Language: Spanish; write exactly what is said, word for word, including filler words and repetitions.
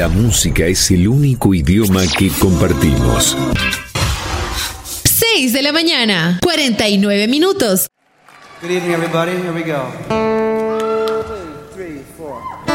La música es el único idioma que compartimos. seis de la mañana, cuarenta y nueve minutos. Good evening, everybody. Here we go. Two, three, four.